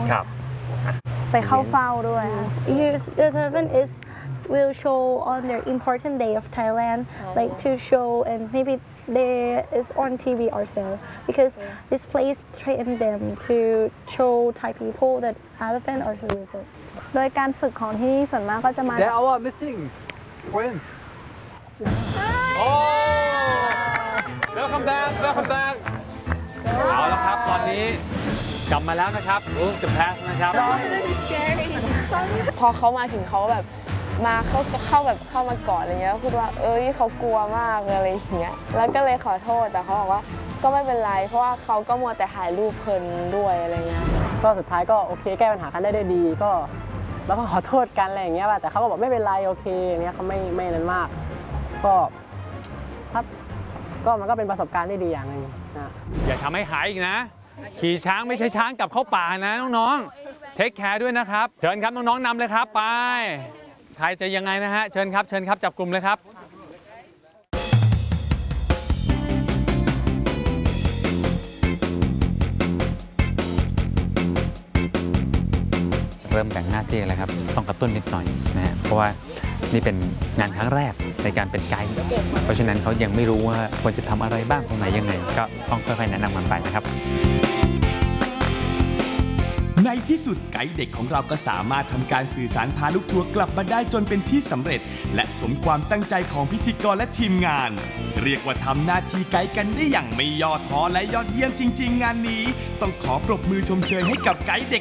ครับไปเข้าเฝ้าด้วย The Thailand is will show on their important day of Thailand, like to show and maybe there is on TV also because this place train them to show Thai people that elephant also visit. โดยการฝึกของที่นี่ส่วนมากก็จะมา They จาก are missing twins oh welcome back เอาละครับตอนนี้กลับมาแล้วนะครับรู้จะแพ้นะครับพอเขามาถึงเขาแบบมาเข้ามาก่อนอะไรเงี้ยพูดว่าเขากลัวมากอะไรอย่างเงี้ยแล้วก็เลยขอโทษแต่เขาบอกว่าก็ไม่เป็นไรเพราะว่าเขาก็มัวแต่ถ่ายรูปเพลินด้วยอะไรเงี้ยก็สุดท้ายก็โอเคแก้ปัญหากันได้ด้วยดีก็แล้วก็ขอโทษกันอะไรอย่างเงี้ยแต่เขาก็บอกไม่เป็นไรโอเคอย่างเงี้ยเขาไม่นั้นมากก็ครับก็มันก็เป็นประสบการณ์ที่ดีอย่างหนึ่งนะอย่าทำให้หายอีกนะขี่ช้างไม่ใช่ช้างกลับเข้าป่านะน้องๆเทคแคร์ด้วยนะครับเชิญครับน้องๆนำเลยครับไปใครจะยังไงนะฮะเชิญครับจับกลุ่มเลยครับเริ่มแบ่งหน้าที่แล้วครับต้องกระตุ้นนิดหน่อยนะฮะเพราะว่านี่เป็นงานครั้งแรกในการเป็นไกด์เพราะฉะนั้นเขายังไม่รู้ว่าควรจะทำอะไรบ้างตรงไหนยังไงก็ต้องค่อยๆแนะนำมันไปนะครับในที่สุดไกด์เด็กของเราก็สามารถทำการสื่อสารพาลูกทัวร์กลับมาได้จนเป็นที่สำเร็จและสมความตั้งใจของพิธีกรและทีมงานเรียกว่าทำหน้าที่ไกด์กันได้อย่างไม่ย่อท้อและยอดเยี่ยมจริงๆงานนี้ต้องขอปรบมือชมเชยให้กับไกด์เด็ก